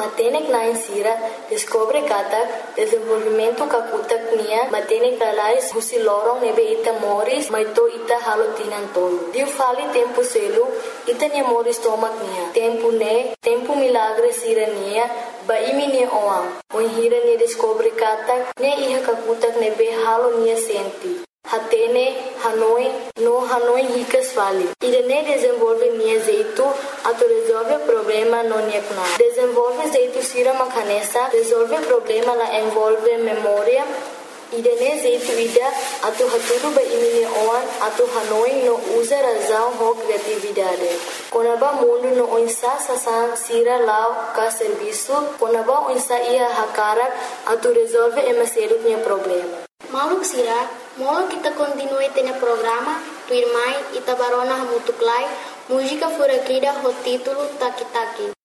Matenek na insira, descobre kata, desenvolvimento kakutak niya, matenek lalais, husi lorong nebe ita moris, maito ita halotinan tolo. Diu fali tempo selu, ita niya moris tomak niya. Tempo milagre sira niya, ba imi niya oang. Mo'y hira niya descobre kata, niya iha kakutak nebe halo niya senti. Hatene, Hanoi ricas fali. Irene desenvolve niya zeito, ato resolve problema no niya kuna. Desenvolve zeito sira makanesa, resolve problema la envolve memória. Irene zeito ida, ato haturu ba imi niya oan, ato Hanoi no usa razão ho criatividade. Konaba mundo no onsa sasan sira lao ka serviço, konaba onsa ia hakarak, ato resolve emaselut niya problema. Maluk sira, molo kita continue tenya programa, tu irmai ita barona hamutuklai, música furakida ho título Taki Taki.